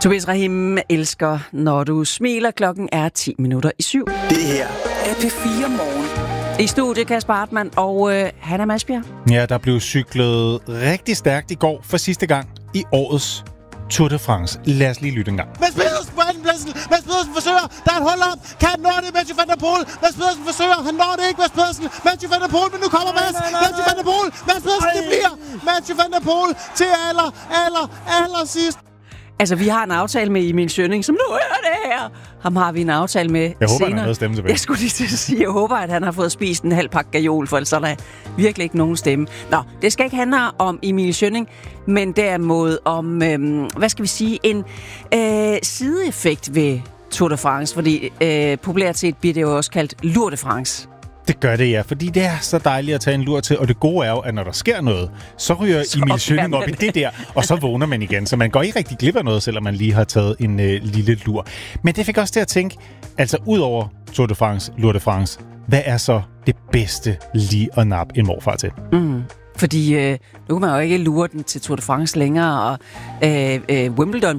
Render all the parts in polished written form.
Tobias Rahim elsker, når du smiler. Klokken er 7:10. Det her er P4 Morgen. I studiet Kasper Hartmann og Hanna Masbjerg. Ja, der blev cyklet rigtig stærkt i går for sidste gang i årets Tour de France. Lad os lige lytte en gang. Mads Pedersen på andenpladsen. Mads Pedersen forsøger. Der er et hold op. Kan han nå det? Mathieu van der Poel. Mads Pedersen forsøger. Han når det ikke. Mads Pedersen. Mathieu van der Poel. Men nu kommer Mads. Mathieu van der Poel. Mads Pedersen. Det bliver Mathieu van der Poel til aller sidst. Altså, vi har en aftale med Emil Schønning, som nu er det her. Ham har vi en aftale med Jeg håber, senere. han har noget stemme tilbage. Jeg skulle lige til at sige, jeg håber, at han har fået spist en halv pakke gajol, for ellers er der virkelig ikke nogen stemme. Nå, det skal ikke handle om Emil Schønning, men derimod om, hvad skal vi sige, en sideeffekt ved Tour de France, fordi populært set bliver det jo også kaldt Lour de France. Det gør det, ja, fordi det er så dejligt at tage en lur til, og det gode er jo, at når der sker noget, så ryger Emil Schønning op i det der, og så vågner man igen. Så man går ikke rigtig glip af noget, selvom man lige har taget en lille lur. Men det fik også til at tænke, altså ud over Tour de France, Lour de France, hvad er så det bedste lige at nappe en morfar til? Fordi nu kan man jo ikke lure den til Tour de France længere, og Wimbledon,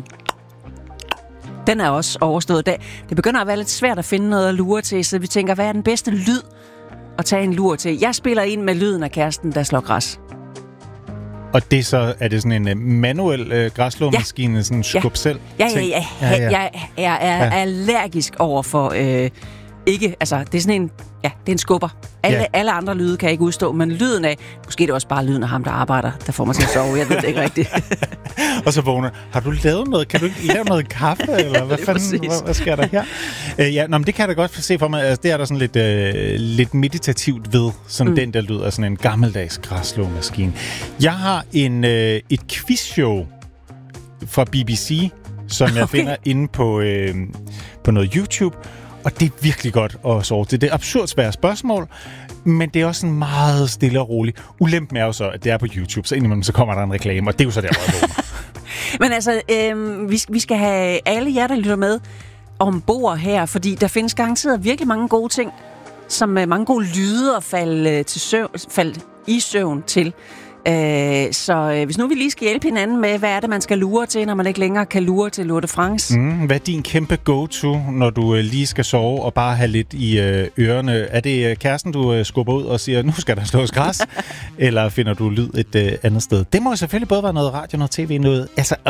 den er også overstået. Det begynder at være lidt svært at finde noget at lure til, så vi tænker, hvad er den bedste lyd at tage en lur til? Jeg spiller ind med lyden af kæresten, der slår græs. Og det så, er det sådan en manuel græsslåmaskine, sådan en skub selv? Ja. Jeg er allergisk over for ikke, altså det er sådan en, det er en skubber. Alle andre lyde kan jeg ikke udstå, men lyden af, måske er det også bare lyden af ham, der arbejder, der får mig til at sove. Jeg ved det ikke rigtigt. Og så vågner, har du lavet noget? Kan du ikke lave noget kaffe? Eller hvad fanden? Hvad sker der her? Men det kan jeg da godt se for mig. Altså, det er der sådan lidt meditativt ved, sådan den der lyd af sådan en gammeldags græsslåmaskine. Jeg har et quizshow fra BBC, som jeg finder inde på noget YouTube. Og det er virkelig godt at sove til. Det er absurd svære spørgsmål, men det er også sådan meget stille og roligt. Ulempen er jo så, at det er på YouTube, så indimellem så kommer der en reklame, og det er jo så der, hvor jeg vågner. Men altså, vi skal have alle jer, der lytter med ombord her, fordi der findes garanteret virkelig mange gode ting, som mange gode lyde at falde i søvn til. Så hvis nu vi lige skal hjælpe hinanden med, hvad er det, man skal lure til, når man ikke længere kan lure til Lour de France? Hvad er din kæmpe go-to, når du lige skal sove og bare have lidt i ørerne? Er det kæresten, du skubber ud og siger, nu skal der slås græs? Eller finder du lyd et andet sted? Det må selvfølgelig både være noget radio, noget tv, noget... Altså,